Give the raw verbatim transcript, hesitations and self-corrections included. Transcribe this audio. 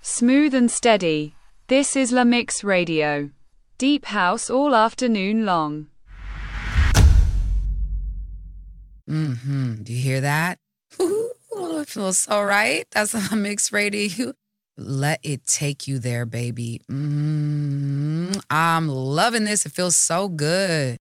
Smooth and steady. This is La Mix Radio. Deep house all afternoon long. Mm-hmm. Do you hear that? Ooh, it feels so right. That's La Mix Radio. Let it take you there, baby. Mm-hmm. I'm loving this. It feels so good.